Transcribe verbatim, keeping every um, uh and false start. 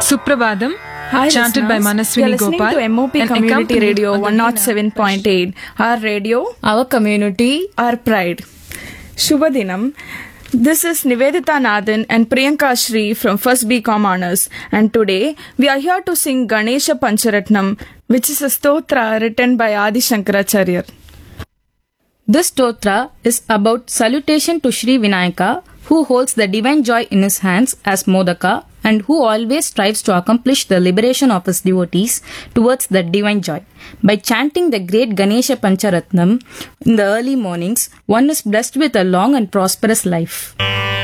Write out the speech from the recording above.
Suprabhadam, Hi, chanted by listeners. Manaswini You're listening Gopal to M O P and Community accompanied Radio on the one oh seven point eight. Our radio, our community. our pride. Shubhadinam. This is Nivedita Nathan and Priyanka Shri from First B Com Honors, and today we are here to sing Ganesha Pancharatnam, which is a stotra written by Adi Shankaracharya. This stotra is about salutation to Sri Vinayaka, who holds the divine joy in his hands as Modaka and who always strives to accomplish the liberation of his devotees towards the divine joy. By chanting the great Ganesha Pancharatnam in the early mornings, one is blessed with a long and prosperous life.